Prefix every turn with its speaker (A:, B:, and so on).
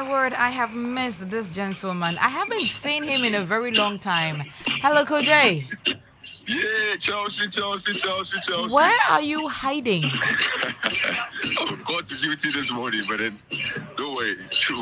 A: word, I have missed this gentleman. I haven't seen him in a very long time. Hello, Kojay.
B: Yeah, Chelsea.
A: Where are you hiding?
B: I got to give it to you this morning, but then don't worry,